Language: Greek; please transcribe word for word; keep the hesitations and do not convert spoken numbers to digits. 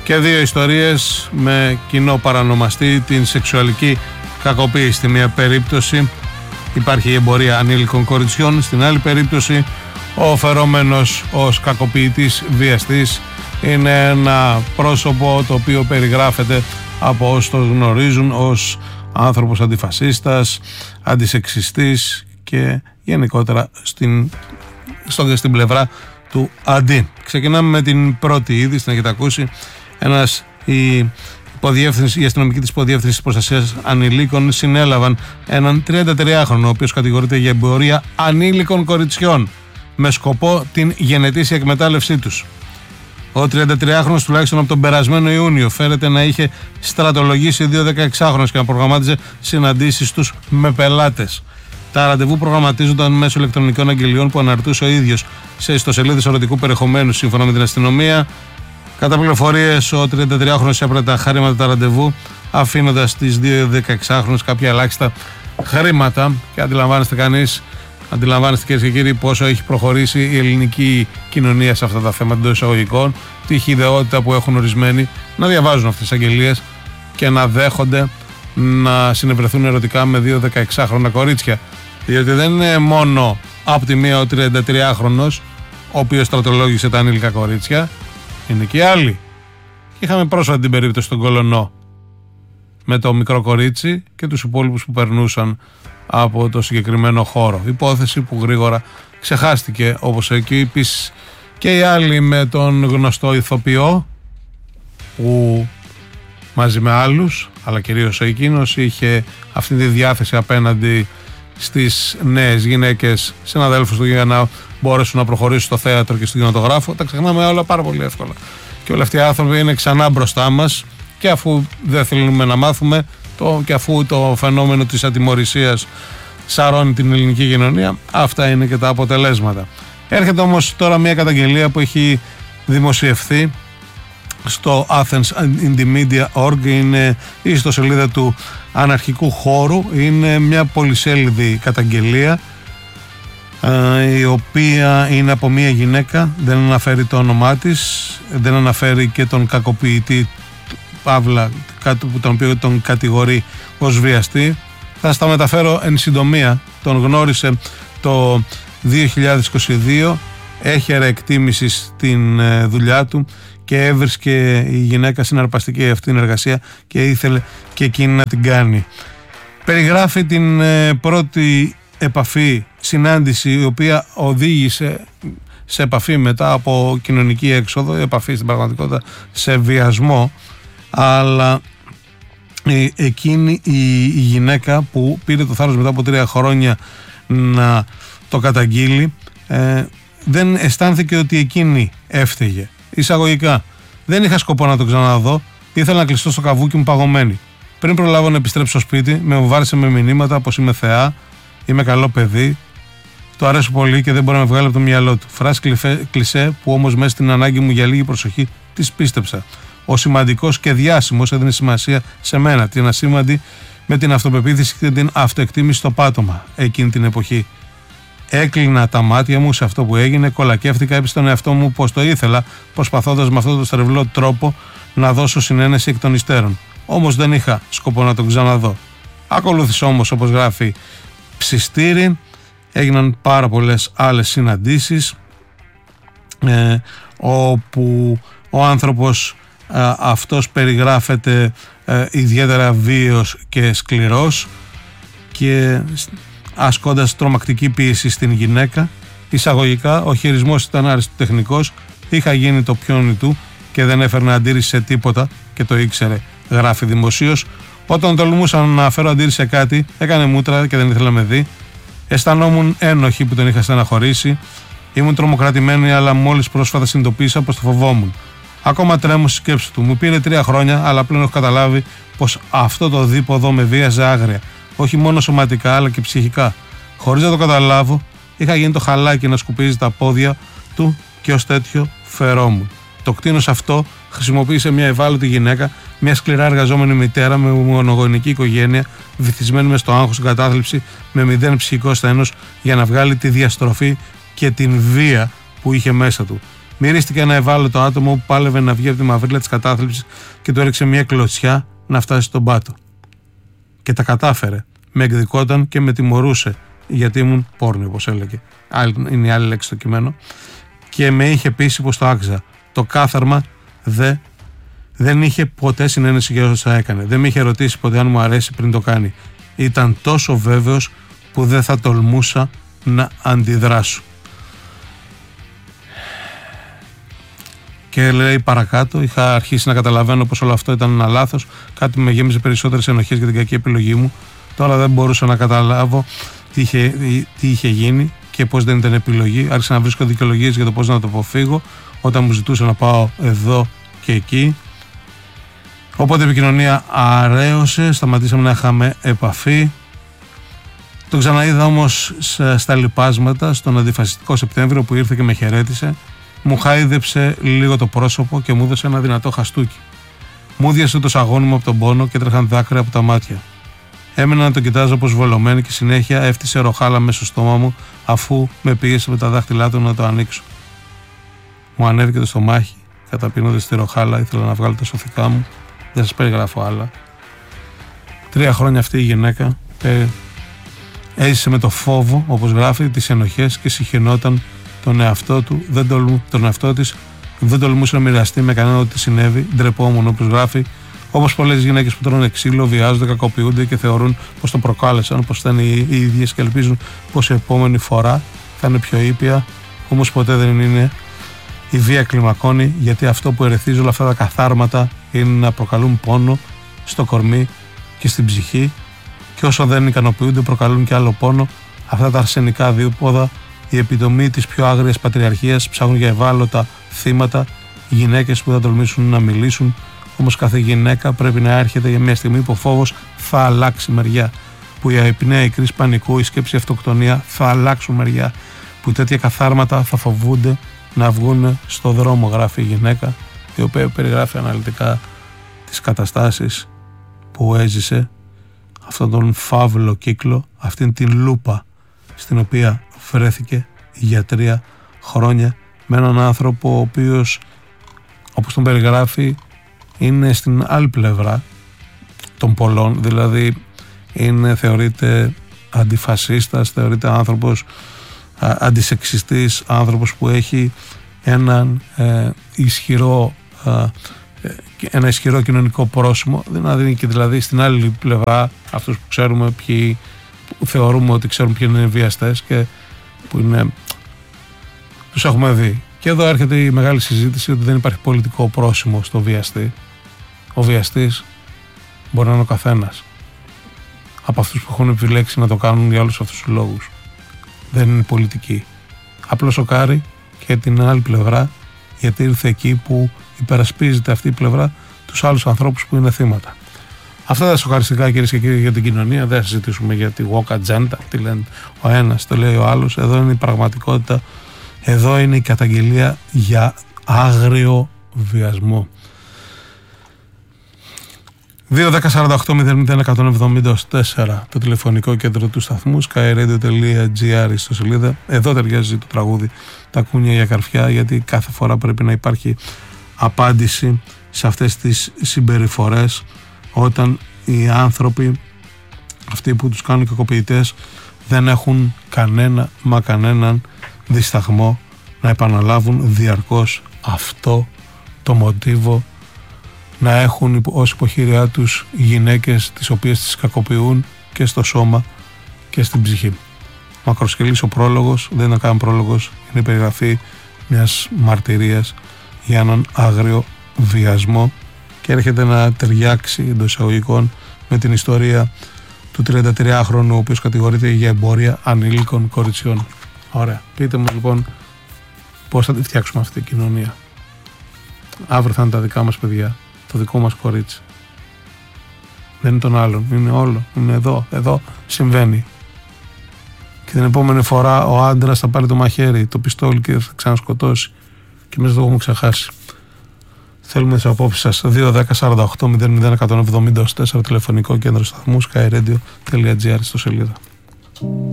Και δύο ιστορίες με κοινό παρανομαστή την σεξουαλική κακοποίηση. Στη μία περίπτωση υπάρχει η εμπορία ανήλικων κοριτσιών, στην άλλη περίπτωση ο φερόμενος ως κακοποιητής βιαστής είναι ένα πρόσωπο το οποίο περιγράφεται από όσους το γνωρίζουν ως άνθρωπος αντιφασίστας, αντισεξιστής και γενικότερα στην, στο, στην πλευρά του αντί. Ξεκινάμε με την πρώτη είδη, την έχετε ακούσει. Ένας, η, η αστυνομική της υποδιεύθυνσης προστασίας ανηλίκων συνέλαβαν έναν τριαντατριάχρονο ο οποίος κατηγορείται για εμπορία ανήλικων κοριτσιών με σκοπό την γενετήσια εκμετάλλευσή τους. Ο τριαντατριάχρονος τουλάχιστον από τον περασμένο Ιούνιο φέρεται να είχε στρατολογήσει δύο δεκαεξάχρονες και να προγραμμάτιζε συναντήσεις τους με πελάτες. Τα ραντεβού προγραμματίζονταν μέσω ηλεκτρονικών αγγελιών που αναρτούσε ο ίδιος σε ιστοσελίδες ερωτικού περιεχομένου. Σύμφωνα με την αστυνομία, κατά πληροφορίες, ο τριαντατριάχρονος έπρεπε τα χρήματα τα ραντεβού, αφήνοντας στις δύο δεκαεξάχρονες κάποια ελάχιστα χρήματα. Και αντιλαμβάνεστε κανείς, αντιλαμβάνεστε κυρίες και κύριοι, πόσο έχει προχωρήσει η ελληνική κοινωνία σε αυτά τα θέματα των εισαγωγικών, τη χυδαιότητα που έχουν ορισμένοι να διαβάζουν αυτές τις αγγελίες και να δέχονται να συνευρεθούν ερωτικά με δύο δεκαεξάχρονα κορίτσια. Διότι δεν είναι μόνο από τη μία ο τριαντατριάχρονος, ο οποίος στρατολόγησε τα ανήλικα κορίτσια, είναι και άλλοι. Και είχαμε πρόσφατα την περίπτωση στον Κολονό με το μικρό κορίτσι και τους υπόλοιπους που περνούσαν από το συγκεκριμένο χώρο. Υπόθεση που γρήγορα ξεχάστηκε, όπως εκεί επίσης και οι άλλοι με τον γνωστό ηθοποιό που μαζί με άλλους, αλλά κυρίως εκείνος, είχε αυτή τη διάθεση απέναντι στις νέες γυναίκες συναδέλφους του για να μπορέσουν να προχωρήσουν στο θέατρο και στον κινηματογράφο. Τα ξεχνάμε όλα πάρα πολύ εύκολα. Και όλοι αυτοί οι άνθρωποι είναι ξανά μπροστά μας, και αφού δεν θέλουμε να μάθουμε το, και αφού το φαινόμενο της ατιμωρησίας σαρώνει την ελληνική κοινωνία, αυτά είναι και τα αποτελέσματα. Έρχεται όμως τώρα μια καταγγελία που έχει δημοσιευθεί στο Athens Indymedia τελεία org, είναι η ιστοσελίδα του αναρχικού χώρου. Είναι μια πολυσέλιδη καταγγελία, η οποία είναι από μια γυναίκα, δεν αναφέρει το όνομά της, δεν αναφέρει και τον κακοποιητή παύλα, τον οποίο τον κατηγορεί ως βιαστή. Θα σας τα μεταφέρω εν συντομία. Τον γνώρισε το δύο χιλιάδες είκοσι δύο, έχερε εκτίμηση στην δουλειά του και έβρισκε η γυναίκα συναρπαστική αυτή την εργασία και ήθελε και εκείνη να την κάνει. Περιγράφει την πρώτη επαφή, συνάντηση, η οποία οδήγησε σε επαφή μετά από κοινωνική έξοδο, επαφή στην πραγματικότητα σε βιασμό, αλλά εκείνη η, η γυναίκα που πήρε το θάρρος μετά από τρία χρόνια να το καταγγείλει, ε, δεν αισθάνθηκε ότι εκείνη έφταιγε. Εισαγωγικά, δεν είχα σκοπό να το ξαναδώ, ήθελα να κλειστώ στο καβούκι μου παγωμένη. Πριν προλάβω να επιστρέψω στο σπίτι, με βάρεσε με μηνύματα πως είμαι θεά, είμαι καλό παιδί, το αρέσω πολύ και δεν μπορεί να με βγάλει από το μυαλό του. Φράση κλισέ που όμως μέσα στην ανάγκη μου για λίγη προσοχή τις πίστεψα. Ο σημαντικός και διάσημος έδινε σημασία σε μένα, την ασήμαντη με την αυτοπεποίθηση και την αυτοεκτίμηση στο πάτωμα εκείνη την εποχή. Έκλεινα τα μάτια μου σε αυτό που έγινε, κολακεύτηκα, έπεισα στον εαυτό μου πως το ήθελα, προσπαθώντας με αυτόν τον στρεβλό τρόπο να δώσω συνένεση εκ των υστέρων. Όμως δεν είχα σκοπό να τον ξαναδώ. Ακολούθησε όμως, όπως γράφει, ψιστήρι, έγιναν πάρα πολλές άλλες συναντήσεις, ε, όπου ο άνθρωπος ε, αυτός περιγράφεται ε, ιδιαίτερα βίαιος και σκληρός και ασκώντας τρομακτική πίεση στην γυναίκα. Εισαγωγικά, ο χειρισμός ήταν αριστοτεχνικός, είχα γίνει το πιόνι του και δεν έφερνα αντίρρηση σε τίποτα και το ήξερε, γράφει δημοσίως. Όταν τολμούσα να φέρω αντίρρηση σε κάτι, έκανε μούτρα και δεν ήθελα να με δει. Αισθανόμουν ένοχη που τον είχα στεναχωρήσει. Ήμουν τρομοκρατημένη, αλλά μόλις πρόσφατα συνειδητοποίησα πως το φοβόμουν. Ακόμα τρέμω στη σκέψη του. Μου πήρε τρία χρόνια, αλλά πλέον έχω καταλάβει πως αυτό το δίποδο με βίαζε άγρια. Όχι μόνο σωματικά, αλλά και ψυχικά. Χωρίς να το καταλάβω, είχα γίνει το χαλάκι να σκουπίζει τα πόδια του και ως τέτοιο φερόμουν. Το κτήνος αυτό χρησιμοποίησε μια ευάλωτη γυναίκα, μια σκληρά εργαζόμενη μητέρα με μονογονική οικογένεια, βυθισμένη μες στο άγχος, στην κατάθλιψη, με μηδέν ψυχικό σθένος, για να βγάλει τη διαστροφή και την βία που είχε μέσα του. Μυρίστηκε ένα ευάλωτο άτομο που πάλευε να βγει από τη μαυρίλα της κατάθλιψης και του έριξε μια κλωτσιά να φτάσει στον πάτο. Και τα κατάφερε. Με εκδικόταν και με τιμωρούσε, γιατί ήμουν πόρνη, όπως έλεγε. Είναι η άλλη λέξη στο κείμενο. Και με είχε πείσει πως το άξιζα. Το κάθαρμα δε, δεν είχε ποτέ συνένεση για όσα έκανε. Δεν με είχε ρωτήσει ποτέ αν μου αρέσει πριν το κάνει. Ήταν τόσο βέβαιος που δεν θα τολμούσα να αντιδράσω. Και λέει παρακάτω, είχα αρχίσει να καταλαβαίνω πως όλο αυτό ήταν ένα λάθος. Κάτι με γέμιζε περισσότερες ενοχές για την κακή επιλογή μου. Τώρα δεν μπορούσα να καταλάβω τι είχε, τι είχε γίνει και πως δεν ήταν επιλογή. Άρχισα να βρίσκω δικαιολογίες για το πώς να το αποφύγω όταν μου ζητούσε να πάω εδώ και εκεί. Οπότε η επικοινωνία αραίωσε, σταματήσαμε να είχαμε επαφή. Το ξαναείδα όμως στα λοιπάσματα στον αντιφασιστικό Σεπτέμβριο που ήρθε και με χαιρέτησε. Μου χάιδεψε λίγο το πρόσωπο και μου έδωσε ένα δυνατό χαστούκι. Μου διασε το σαγόνι μου από τον πόνο και έτρεχαν δάκρυα από τα μάτια. Έμενα να τον κοιτάζω όπως βολωμένη και συνέχεια έφτιασε ροχάλα μέσα στο στόμα μου αφού με πίεσε με τα δάχτυλά του να το ανοίξω. Μου ανέβηκε το στομάχι, καταπίνοντας τη ροχάλα, ήθελα να βγάλω τα σωθικά μου. Δεν σας περιγράφω άλλα. Τρία χρόνια αυτή η γυναίκα ε, έζησε με το φόβο, όπως γράφει, τις ενοχές και συχαινόταν τον εαυτό του, δεν τολμού, τον εαυτό της, δεν τολμούσε να μοιραστεί με κανέναν ό,τι συνέβη, ντρεπόμουν, όπως γράφει, όπως πολλές γυναίκες που τρώνε ξύλο, βιάζονται, κακοποιούνται και θεωρούν πως το προκάλεσαν, πως ήταν οι, οι ίδιες και ελπίζουν πως η επόμενη φορά θα είναι πιο ήπια, όμως ποτέ δεν είναι. Η βία κλιμακώνει, γιατί αυτό που ερεθίζει όλα αυτά τα καθάρματα είναι να προκαλούν πόνο στο κορμί και στην ψυχή, και όσο δεν ικανοποιούνται προκαλούν και άλλο πόνο. Αυτά τα αρσενικά δίποδα, η επιτομή της πιο άγριας πατριαρχίας, ψάχνουν για ευάλωτα θύματα, γυναίκες που θα τολμήσουν να μιλήσουν. Όμως κάθε γυναίκα πρέπει να έρχεται για μια στιγμή που ο φόβος θα αλλάξει μεριά, που η αϊπνέα, η κρίση πανικού, η σκέψη αυτοκτονία θα αλλάξουν μεριά, που τέτοια καθάρματα θα φοβούνται να βγουν στο δρόμο, γράφει η γυναίκα, η οποία περιγράφει αναλυτικά τις καταστάσεις που έζησε, αυτόν τον φαύλο κύκλο, αυτήν την λούπα στην οποία βρέθηκε για τρία χρόνια με έναν άνθρωπο ο οποίος, όπως τον περιγράφει, είναι στην άλλη πλευρά των πολλών, δηλαδή είναι, θεωρείται αντιφασίστας, θεωρείται άνθρωπος α, αντισεξιστής, άνθρωπος που έχει έναν ε, ισχυρό α, ένα ισχυρό κοινωνικό πρόσημο, δηλαδή, και δηλαδή στην άλλη πλευρά αυτούς που ξέρουμε ποιοι, που θεωρούμε ότι ξέρουν ποιοι είναι βιαστές και που είναι, τους έχουμε δει. Και εδώ έρχεται η μεγάλη συζήτηση ότι δεν υπάρχει πολιτικό πρόσημο στο βιαστή. Ο βιαστής μπορεί να είναι ο καθένας από αυτούς που έχουν επιλέξει να το κάνουν για όλους αυτούς τους λόγους. Δεν είναι πολιτική. Απλώς σοκάρει και την άλλη πλευρά, γιατί ήρθε εκεί που υπερασπίζεται αυτή η πλευρά τους άλλους ανθρώπους που είναι θύματα. Αυτά τα σοκαριστικά, κυρίες και κύριοι, για την κοινωνία. Δεν θα συζητήσουμε για τη woke agenda, τι λένε ο ένας, το λέει ο άλλος. Εδώ είναι η πραγματικότητα. Εδώ είναι η καταγγελία για άγριο βιασμό. δύο δέκα σαράντα οκτώ μηδέν μηδέν εκατόν εβδομήντα τέσσερα το τηλεφωνικό κέντρο του σταθμού, skyradio τελεία gr στο σελίδα. Εδώ ταιριάζει το τραγούδι «Τα κούνια για καρφιά», γιατί κάθε φορά πρέπει να υπάρχει απάντηση σε αυτές τις συμπεριφορές, όταν οι άνθρωποι αυτοί που τους κάνουν κακοποιητές δεν έχουν κανένα μα κανέναν δισταγμό να επαναλάβουν διαρκώς αυτό το μοτίβο, να έχουν ως υποχείριά τους γυναίκες τις οποίες τις κακοποιούν και στο σώμα και στην ψυχή. Μακροσκελής ο πρόλογος, δεν είναι καν πρόλογος, είναι η περιγραφή μιας μαρτυρίας για έναν άγριο βιασμό και έρχεται να ταιριάξει εντός εισαγωγικών με την ιστορία του τριαντατριάχρονου, ο οποίος κατηγορείται για εμπορία ανήλικων κοριτσιών. Ωραία. Πείτε μου λοιπόν πώς θα τη φτιάξουμε αυτή την κοινωνία. Αύριο θα είναι τα δικά μας παιδιά, το δικό μας κορίτσι. Δεν είναι των άλλων, είναι όλο, είναι εδώ, εδώ συμβαίνει. Και την επόμενη φορά ο άντρας θα πάρει το μαχαίρι, το πιστόλι και θα ξανασκοτώσει. Και εμείς το έχουμε ξεχάσει. Θέλουμε τις απόψεις σας. δύο δέκα σαράντα οκτώ μηδέν μηδέν εκατόν εβδομήντα τέσσερα τηλεφωνικό κέντρο σταθμού, skyradio τελεία gr στο σελίδα.